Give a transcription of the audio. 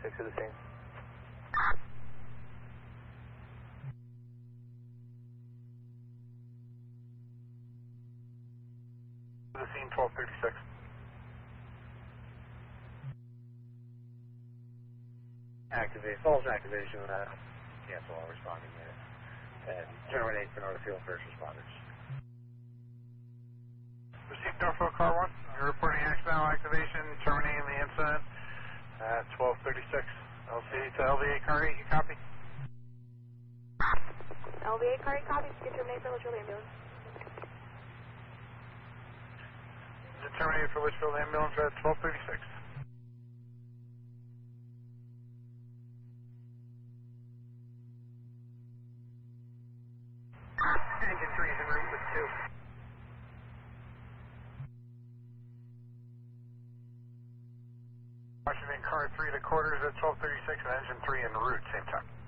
1236 to the scene. To the scene, 1236. Activate, false activation, cancel all responding units. And terminate for Northfield first responders. Received Norfolk Car 1. You're reporting accidental activation, terminating the incident at 1236. LCA to LVA Car 8, you copy? LVA Car 8 copy, you can terminate for Litchfield Ambulance. Is it terminated for Litchfield Ambulance at 1236? Engine 3 is en route with 2. Washington Car 3 to quarters at 1236 and engine 3 en route, same time.